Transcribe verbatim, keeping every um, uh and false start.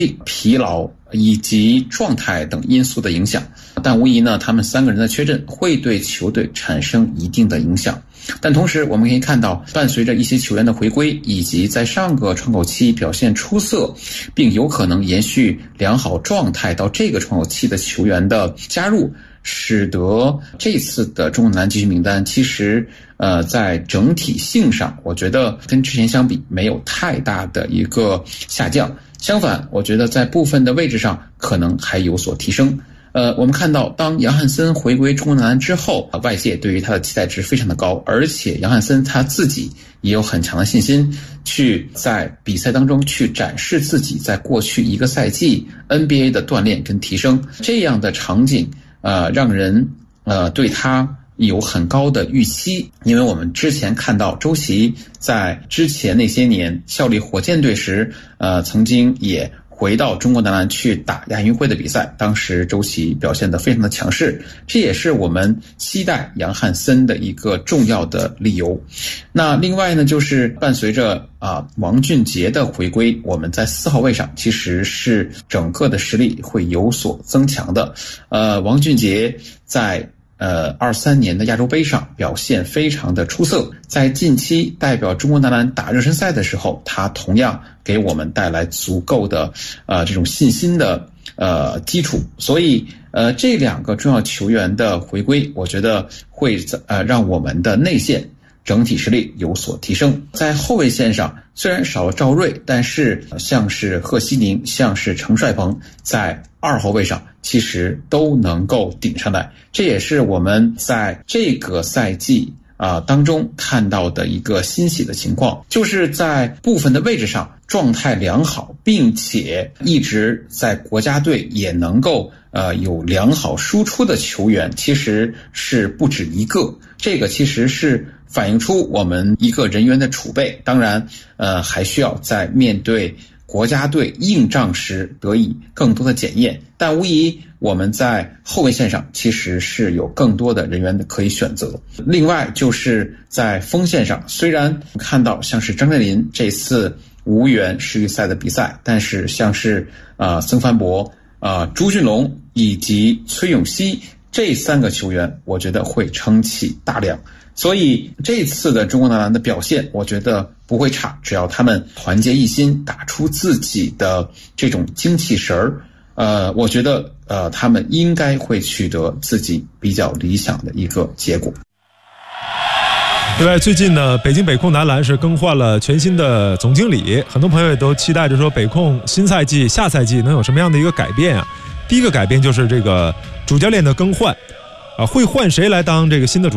疲劳以及状态等因素的影响，但无疑呢，他们三个人的缺阵会对球队产生一定的影响。但同时我们可以看到，伴随着一些球员的回归，以及在上个窗口期表现出色并有可能延续良好状态到这个窗口期的球员的加入，使得这次的中国男篮集训名单其实呃在整体性上，我觉得跟之前相比没有太大的一个下降，相反我觉得在部分的位置上可能还有所提升。呃，我们看到当杨汉森回归中国男篮之后，外界对于他的期待值非常的高，而且杨汉森他自己也有很强的信心去在比赛当中去展示自己在过去一个赛季 N B A 的锻炼跟提升，这样的场景呃让人呃对他有很高的预期。因为我们之前看到周琦在之前那些年效力火箭队时，呃曾经也回到中国男篮去打亚运会的比赛，当时周琦表现得非常的强势，这也是我们期待杨汉森的一个重要的理由。那另外呢，就是伴随着啊王俊杰的回归，我们在四号位上其实是整个的实力会有所增强的。呃，王俊杰在呃，二三年的亚洲杯上表现非常的出色，在近期代表中国男篮打热身赛的时候，他同样给我们带来足够的呃这种信心的呃基础，所以呃这两个重要球员的回归，我觉得会呃让我们的内线整体实力有所提升。在后卫线上，虽然少了赵睿，但是像是贺西宁，像是程帅鹏，在二号位上其实都能够顶上来，这也是我们在这个赛季啊、呃、当中看到的一个欣喜的情况，就是在部分的位置上状态良好，并且一直在国家队也能够呃有良好输出的球员，其实是不止一个。这个其实是反映出我们一个人员的储备，当然呃还需要在面对国家队硬仗时得以更多的检验，但无疑我们在后卫线上其实是有更多的人员可以选择。另外就是在锋线上，虽然看到像是张镇麟这次无缘世预赛的比赛，但是像是呃曾凡博、呃朱俊龙以及崔永熙这三个球员，我觉得会撑起大梁。所以这次的中国男篮的表现我觉得不会差，只要他们团结一心，打出自己的这种精气神儿，呃我觉得呃他们应该会取得自己比较理想的一个结果。 另外，最近呢，北京北控男篮是更换了全新的总经理，很多朋友也都期待着说北控新赛季下赛季能有什么样的一个改变啊。第一个改变就是这个主教练的更换啊，会换谁来当这个新的主